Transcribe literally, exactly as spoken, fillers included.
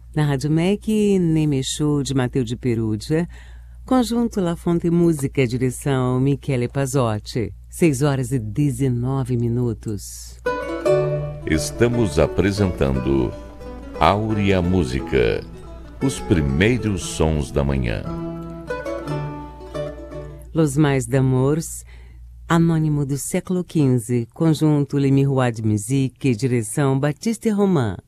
Na Rádio M E C, Neme Show de Matteo de Perugia, conjunto La Fonte Música, direção Michele Pazzotti, seis horas e dezenove minutos. Estamos apresentando Áurea Música, os primeiros sons da manhã. Los Mais d'Amors, anônimo do século quinze, conjunto Le Miroir de Musique, direção Baptiste Romain.